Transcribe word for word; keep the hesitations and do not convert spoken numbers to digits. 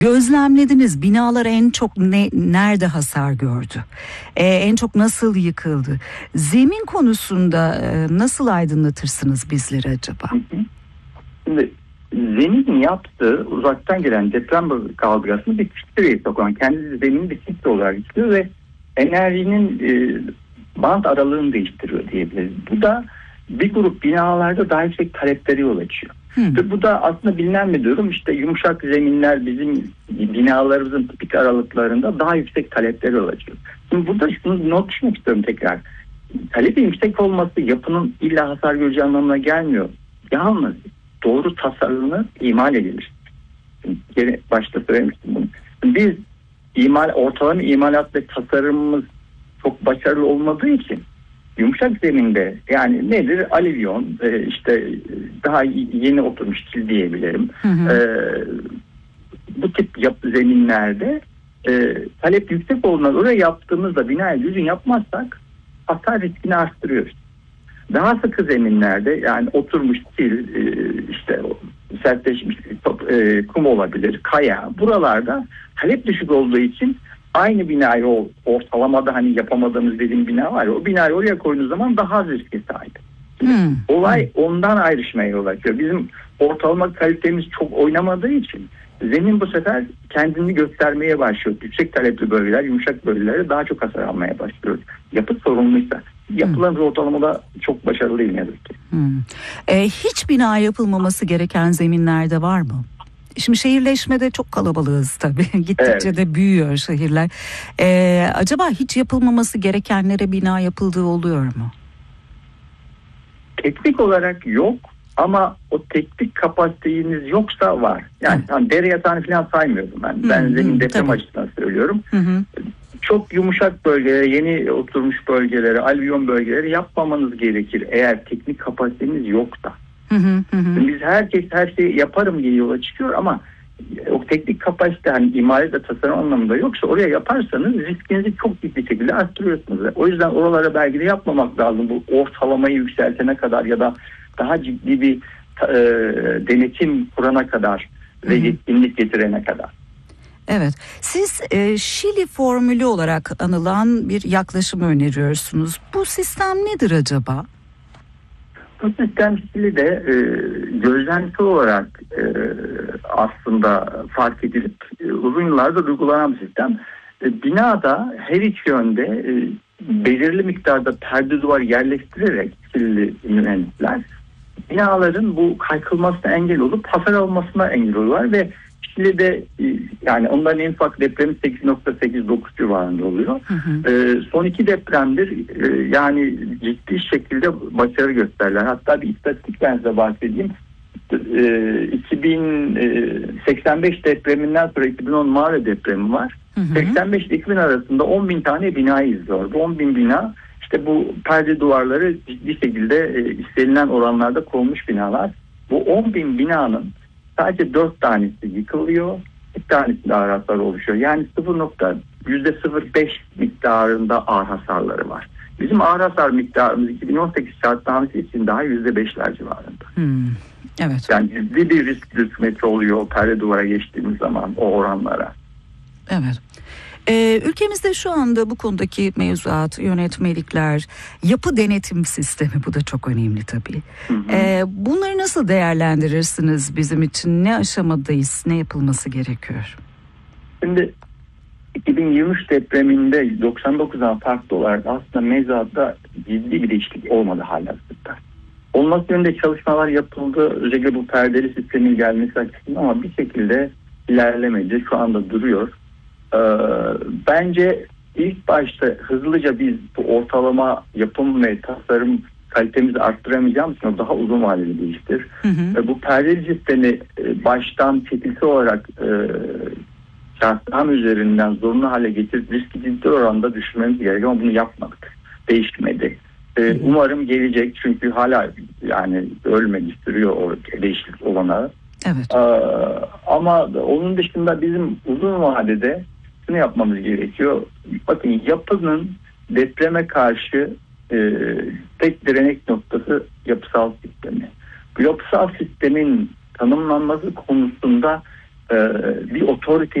Gözlemlediniz, binalar en çok ne, nerede hasar gördü? Ee, en çok nasıl yıkıldı? Zemin konusunda e, nasıl aydınlatırsınız bizleri acaba? Şimdi zemin yaptığı uzaktan gelen deprem kaldıraçını bir filtreye sokan, kendi zemini bir filtre olarak istiyor ve enerjinin e, bant aralığını değiştiriyor diyebiliriz. Bu da bir grup binalarda daha yüksek talepleri yol açıyor. Hmm. Ve bu da aslında bilinen bir durum. İşte yumuşak zeminler bizim binalarımızın tipik aralıklarında daha yüksek talepleri yol açıyor. Şimdi burada şunu not düşmek istiyorum tekrar. Talebin yüksek olması yapının illa hasar göreceği anlamına gelmiyor. Yalnız doğru tasarımı imal edilir. Geri başta söylemiştim bunu. Biz imal, ortalama imalat ve tasarımımız çok başarılı olmadığı için yumuşak zeminde, yani nedir? Alüvyon, e, işte daha yeni oturmuş kil diyebilirim. Hı hı. E, bu tip yapı zeminlerde e, talep yüksek olduğundan oraya yaptığımızda binayı düzgün yapmazsak hasar riskini arttırıyoruz. Daha sıkı zeminlerde, yani oturmuş kil, e, işte sertleşmiş top, e, kum olabilir, kaya. Buralarda talep düşük olduğu için aynı binayı o ortalamada hani yapamadığımız dediğim bina var ya, o binayı oraya koyduğunuz zaman daha az riske sahip. Hmm. Olay ondan ayrışmaya yol açıyor. Bizim ortalama kalitemiz çok oynamadığı için zemin bu sefer kendini göstermeye başlıyor. Yüksek talepli bölgeler, yumuşak bölgelere daha çok hasar almaya başlıyor. Yapı sorunluysa. Yapılan hmm. ortalamada çok başarılı değil ne yazık ki. Hmm. E, hiç bina yapılmaması gereken zeminlerde var mı? Şimdi şehirleşmede çok kalabalığız tabii. Gittikçe evet. de büyüyor şehirler. Ee, acaba hiç yapılmaması gerekenlere bina yapıldığı oluyor mu? Teknik olarak yok ama o teknik kapasiteniz yoksa var. Yani hani dere yatağını falan saymıyorum ben. Hı, ben zemin deprem açısından söylüyorum. Hı hı. Çok yumuşak bölgelere, yeni oturmuş bölgelere, alüvyon bölgeleri yapmamanız gerekir eğer teknik kapasiteniz yoksa. Hı hı hı. Biz herkes her şeyi yaparım diye yola çıkıyor ama o teknik kapasite hani imalat ve tasarım anlamında yoksa oraya yaparsanız riskinizi çok ciddi şekilde arttırıyorsunuz. O yüzden oralara belki de yapmamak lazım, bu ortalamayı yükseltene kadar ya da daha ciddi bir e, denetim kurana kadar ve yetkinlik getirene kadar. Evet, siz e, Şili formülü olarak anılan bir yaklaşımı öneriyorsunuz. Bu sistem nedir acaba? Bu sistem Şili'de e, gözlemsel olarak e, aslında fark edilip e, uzun yıllardır uygulanan bir sistem. E, binada her iki yönde e, belirli miktarda perde duvar yerleştirerek Şili mühendisler binaların bu kaykılmasına engel olup hasar almasına engel oluyorlar ve Şili'de e, yani onların en ufak depremi sekiz nokta sekiz dokuz civarında oluyor. Hı hı. E, son iki depremdir e, yani ciddi şekilde başarı gösterirler. Hatta bir istatistik ben size bahsedeyim. E, iki bin seksen beş depreminden sonra iki bin on Mağara depremi var. Hı hı. seksen beş ile iki bin arasında on bin tane binayı izliyor. Bu on bin bina işte bu perde duvarları ciddi şekilde e, istenilen oranlarda konmuş binalar. Bu on bin binanın sadece dört tanesi yıkılıyor, bir tanesi de ağır hasar oluşuyor. Yani sıfır nokta sıfır beş miktarında ağır hasarları var. Bizim ağır hasar miktarımız iki bin on sekiz şartnamesi için daha yüzde beşler civarında. Hmm, evet. Yani ciddi bir risk düşmesi oluyor perde duvara geçtiğimiz zaman o oranlara. Evet. Ee, ülkemizde şu anda bu konudaki mevzuat, yönetmelikler, yapı denetim sistemi, bu da çok önemli tabii. Hı hı. Ee, bunları nasıl değerlendirirsiniz bizim için? Ne aşamadayız, ne yapılması gerekiyor? Şimdi iki bin yirmi üç depreminde doksan dokuzdan farklı olarak aslında mevzuatta ciddi bir değişiklik olmadı halihazırda. Olması yönünde çalışmalar yapıldı. Özellikle bu perdeli sistemin gelmesi açısından ama bir şekilde ilerlemedi. Şu anda duruyor. Ee, bence ilk başta hızlıca biz bu ortalama yapım ve tasarım kalitemizi arttıramayacağımız için daha uzun vadeli bir iştir. Hı hı. Ee, bu perdeli sistemi e, baştan çetilsi olarak e, şartname üzerinden zorunlu hale getirip riski ciddi oranda düşürmemiz gerekiyor ama bunu yapmadık. Değişmedi. Ee, umarım gelecek çünkü hala yani ölmedi, sürüyor o değişiklik olanağı. Evet. Ee, ama onun dışında bizim uzun vadede şunu yapmamız gerekiyor. Bakın yapının depreme karşı e, tek direnek noktası yapısal sistemi. Bu yapısal sistemin tanımlanması konusunda bir otorite